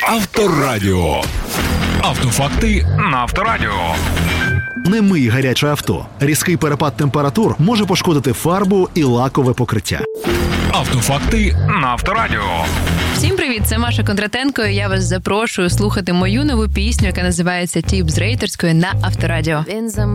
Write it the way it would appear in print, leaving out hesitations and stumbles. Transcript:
Авторадіо. Автофакти на Авторадіо. Не мий гаряче авто. Різкий перепад температур може пошкодити фарбу і лакове покриття. Автофакти на Авторадіо. Всім привіт, це Маша Кондратенко, і я вас запрошую слухати мою нову пісню, яка називається «Тіп з рейтерської» на Авторадіо. Він